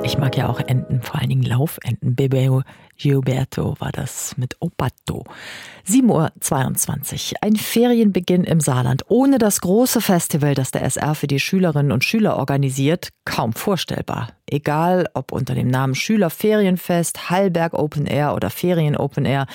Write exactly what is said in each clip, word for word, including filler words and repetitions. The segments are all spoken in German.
Ich mag ja auch Enten, vor allen Dingen Laufenten. Bebeo Gilberto war das mit Opato. sieben Uhr zweiundzwanzig. Ein Ferienbeginn im Saarland ohne das große Festival, das der S R für die Schülerinnen und Schüler organisiert, kaum vorstellbar. Egal, ob unter dem Namen Schülerferienfest, Hallberg Open Air oder Ferien Open Air.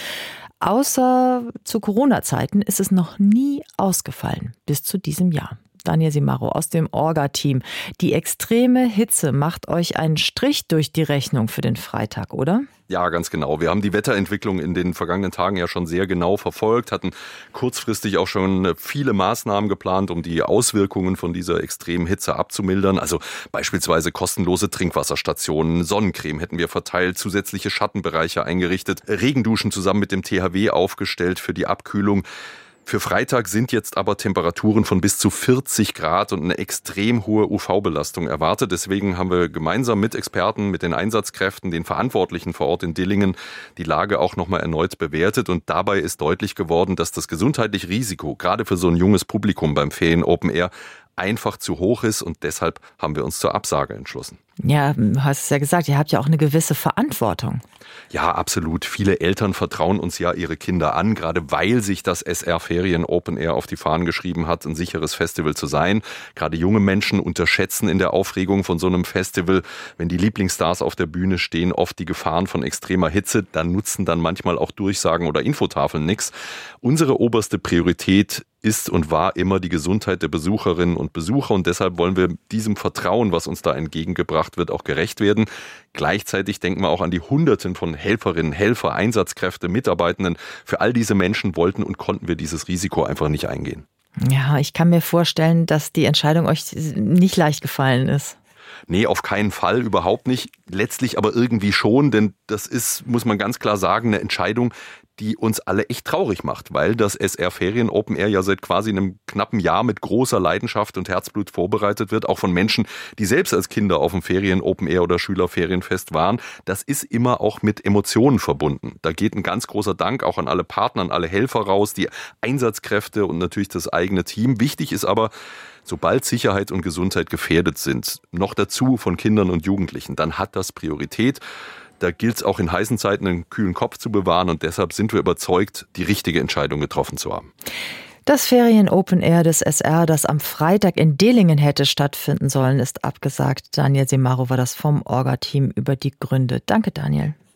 Außer zu Corona-Zeiten ist es noch nie ausgefallen, bis zu diesem Jahr. Daniel Simaro aus dem Orga-Team. Die extreme Hitze macht euch einen Strich durch die Rechnung für den Freitag, oder? Ja, ganz genau. Wir haben die Wetterentwicklung in den vergangenen Tagen ja schon sehr genau verfolgt, hatten kurzfristig auch schon viele Maßnahmen geplant, um die Auswirkungen von dieser extremen Hitze abzumildern. Also beispielsweise kostenlose Trinkwasserstationen, Sonnencreme hätten wir verteilt, zusätzliche Schattenbereiche eingerichtet, Regenduschen zusammen mit dem T H W aufgestellt für die Abkühlung. Für Freitag sind jetzt aber Temperaturen von bis zu vierzig Grad und eine extrem hohe U V-Belastung erwartet. Deswegen haben wir gemeinsam mit Experten, mit den Einsatzkräften, den Verantwortlichen vor Ort in Dillingen die Lage auch nochmal erneut bewertet. Und dabei ist deutlich geworden, dass das gesundheitliche Risiko, gerade für so ein junges Publikum beim Ferien Open Air, einfach zu hoch ist. Und deshalb haben wir uns zur Absage entschlossen. Ja, du hast es ja gesagt, ihr habt ja auch eine gewisse Verantwortung. Ja, absolut. Viele Eltern vertrauen uns ja ihre Kinder an, gerade weil sich das S R Ferien Open Air auf die Fahnen geschrieben hat, ein sicheres Festival zu sein. Gerade junge Menschen unterschätzen in der Aufregung von so einem Festival, wenn die Lieblingsstars auf der Bühne stehen, oft die Gefahren von extremer Hitze. Dann nutzen dann manchmal auch Durchsagen oder Infotafeln nichts. Unsere oberste Priorität ist und war immer die Gesundheit der Besucherinnen und Besucher. Und deshalb wollen wir diesem Vertrauen, was uns da entgegengebracht wird, auch gerecht werden. Gleichzeitig denken wir auch an die Hunderten von Helferinnen, Helfer, Einsatzkräfte, Mitarbeitenden. Für all diese Menschen wollten und konnten wir dieses Risiko einfach nicht eingehen. Ja, ich kann mir vorstellen, dass die Entscheidung euch nicht leicht gefallen ist. Nee, auf keinen Fall, überhaupt nicht. Letztlich aber irgendwie schon, denn das ist, muss man ganz klar sagen, eine Entscheidung, die uns alle echt traurig macht, weil das S R Ferien Open Air ja seit quasi einem knappen Jahr mit großer Leidenschaft und Herzblut vorbereitet wird, auch von Menschen, die selbst als Kinder auf dem Ferien Open Air oder Schülerferienfest waren. Das ist immer auch mit Emotionen verbunden. Da geht ein ganz großer Dank auch an alle Partner, an alle Helfer raus, die Einsatzkräfte und natürlich das eigene Team. Wichtig ist aber, sobald Sicherheit und Gesundheit gefährdet sind, noch dazu von Kindern und Jugendlichen, dann hat das Priorität. Da gilt es auch in heißen Zeiten, einen kühlen Kopf zu bewahren. Und deshalb sind wir überzeugt, die richtige Entscheidung getroffen zu haben. Das Ferien Open Air des S R, das am Freitag in Dillingen hätte stattfinden sollen, ist abgesagt. Daniel Simaro war das vom Orga-Team über die Gründe. Danke, Daniel.